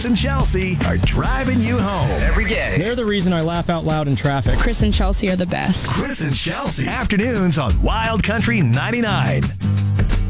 and Chelsea are driving you home every day. They're the reason I laugh out loud in traffic. Chris and Chelsea are the best. Chris and Chelsea. Afternoons on Wild Country 99.